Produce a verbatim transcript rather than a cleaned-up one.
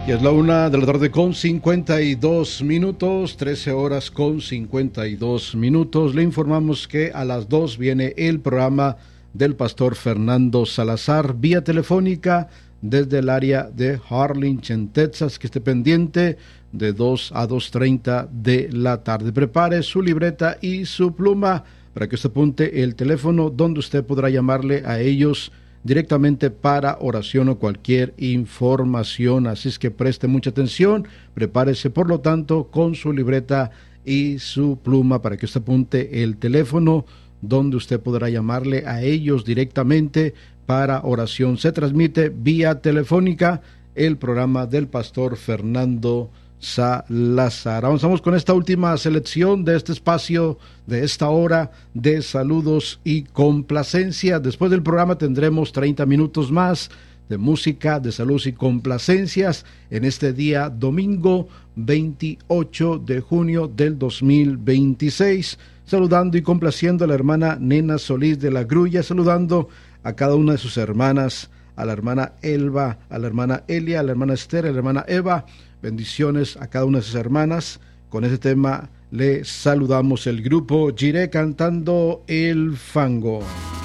Y es la una de la tarde con cincuenta y dos minutos, trece horas con cincuenta y dos minutos. Le informamos que a las dos viene el programa del pastor Fernando Salazar, vía telefónica desde el área de Harlingen, Texas, que esté pendiente de dos a dos treinta de la tarde. Prepare su libreta y su pluma para que usted apunte el teléfono donde usted podrá llamarle a ellos directamente para oración o cualquier información. Así es que preste mucha atención, prepárese por lo tanto con su libreta y su pluma para que usted apunte el teléfono donde usted podrá llamarle a ellos directamente para oración. Se transmite vía telefónica el programa del pastor Fernando Salazar. Avanzamos con esta última selección de este espacio, de esta hora de saludos y complacencia. Después del programa tendremos treinta minutos más de música, de saludos y complacencias en este día domingo veintiocho de junio del dos mil veintiséis. Saludando y complaciendo a la hermana Nena Solís de la Grulla, saludando a cada una de sus hermanas, a la hermana Elba, a la hermana Elia, a la hermana Esther, a la hermana Eva. Bendiciones a cada una de sus hermanas. Con este tema le saludamos el grupo Jiré cantando El Fango.